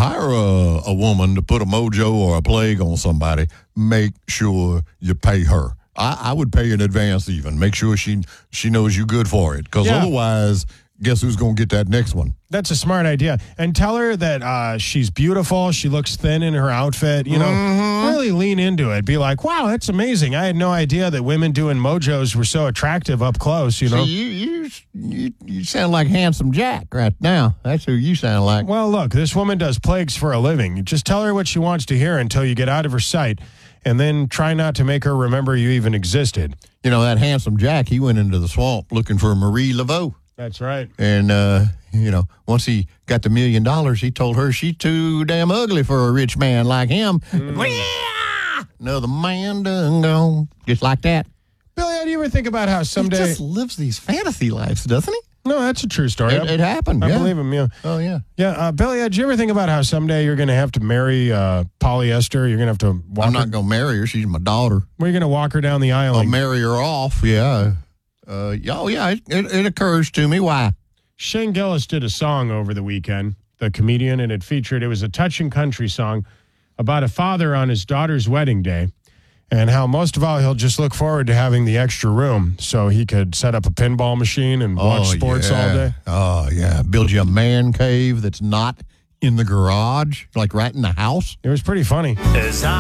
hire a woman to put a mojo or a plague on somebody, make sure you pay her. I would pay in advance even. Make sure she knows you good for it. Because otherwise, guess who's going to get that next one? That's a smart idea. And tell her that she's beautiful. She looks thin in her outfit. You know, really lean into it. Be like, wow, that's amazing. I had no idea that women doing mojos were so attractive up close, you know. See, you sound like Handsome Jack right now. That's who you sound like. Well, look, this woman does plagues for a living. Just tell her what she wants to hear until you get out of her sight. And then try not to make her remember you even existed. You know, that Handsome Jack, he went into the swamp looking for Marie Laveau. That's right. And, once he got the $1 million, he told her she's too damn ugly for a rich man like him. Another man done gone. Just like that. Billy, how do you ever think about how someday... He just lives these fantasy lives, doesn't he? No, that's a true story. It happened, I believe him, yeah. Oh, yeah. Yeah, Billy, did you ever think about how someday you're going to have to marry polyester? You're going to have to walk I'm not going to marry her. She's my daughter. Where are you going to walk her down the aisle? I'll marry her off, yeah. It occurs to me. Why? Shane Gillis did a song over the weekend, the comedian, and it was a touching country song about a father on his daughter's wedding day. And how most of all, he'll just look forward to having the extra room so he could set up a pinball machine and watch sports all day. Oh, yeah. Build you a man cave that's not in the garage, like right in the house. It was pretty funny. As